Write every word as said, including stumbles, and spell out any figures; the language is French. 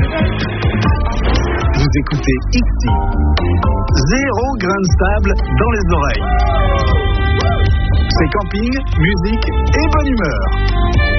Vous écoutez ici. Zéro grain de sable dans les oreilles. C'est camping, musique et bonne humeur.